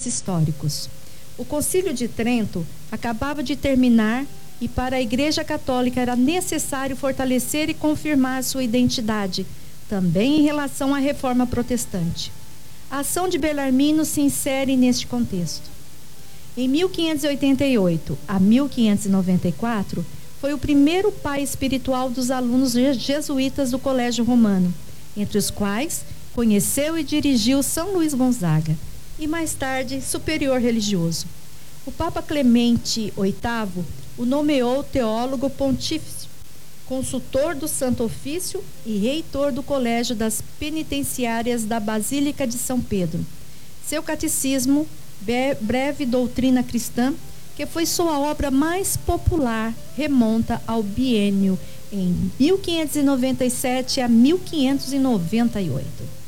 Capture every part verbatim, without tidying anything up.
históricos. O Concílio de Trento acabava de terminar e para a Igreja Católica era necessário fortalecer e confirmar sua identidade, também em relação à Reforma Protestante. A ação de Bellarmino se insere neste contexto. Em mil quinhentos e oitenta e oito a mil quinhentos e noventa e quatro, foi o primeiro pai espiritual dos alunos jesuítas do Colégio Romano, entre os quais conheceu e dirigiu São Luís Gonzaga, e mais tarde superior religioso. O Papa Clemente oitavo o nomeou teólogo pontífice, consultor do Santo Ofício e reitor do Colégio das Penitenciárias da Basílica de São Pedro. Seu catecismo, Breve Doutrina Cristã, que foi sua obra mais popular, remonta ao biênio em mil quinhentos e noventa e sete a mil quinhentos e noventa e oito.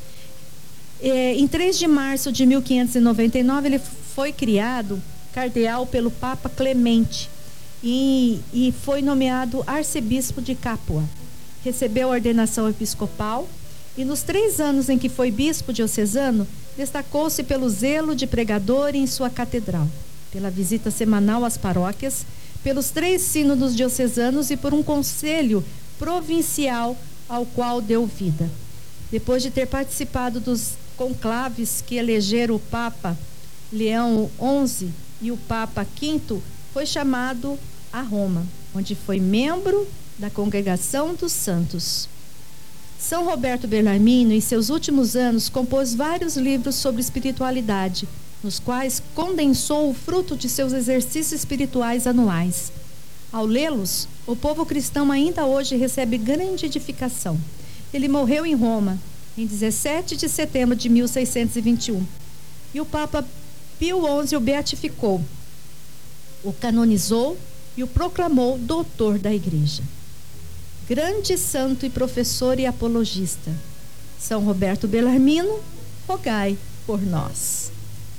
É, em três de março de mil quinhentos e noventa e nove, ele foi criado cardeal pelo Papa Clemente e, e foi nomeado arcebispo de Capua. Recebeu a ordenação episcopal e nos três anos em que foi bispo diocesano, destacou-se pelo zelo de pregador em sua catedral, pela visita semanal às paróquias, pelos três sínodos diocesanos e por um conselho provincial ao qual deu vida. Depois de ter participado dos conclaves que elegeram o Papa Leão onze e o Papa quinto, foi chamado a Roma, onde foi membro da Congregação dos Santos. São Roberto Bellarmino, em seus últimos anos, compôs vários livros sobre espiritualidade, nos quais condensou o fruto de seus exercícios espirituais anuais. Ao lê-los, o povo cristão ainda hoje recebe grande edificação. Ele morreu em Roma, em dezessete de setembro de mil seiscentos e vinte e um, e o Papa Pio onze o beatificou, o canonizou e o proclamou doutor da Igreja. Grande santo e professor e apologista, São Roberto Bellarmino, rogai por nós.